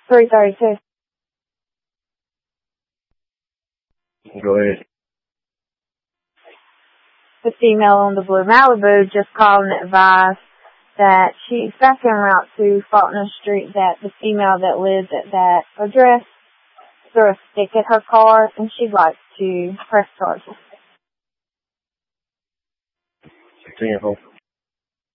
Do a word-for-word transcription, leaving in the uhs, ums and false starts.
three thirty-two. Go ahead. The female on the blue Malibu just called and advised that she's back en route to Faulkner Street, that the female that lives at that address threw a stick at her car and she'd like to press charges. sixteen,